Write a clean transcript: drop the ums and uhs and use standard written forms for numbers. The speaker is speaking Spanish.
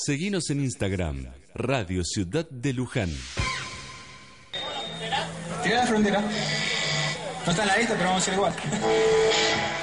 Seguinos en Instagram, Radio Ciudad de Luján. Tirá la frontera. No está en la lista, pero vamos a hacer igual.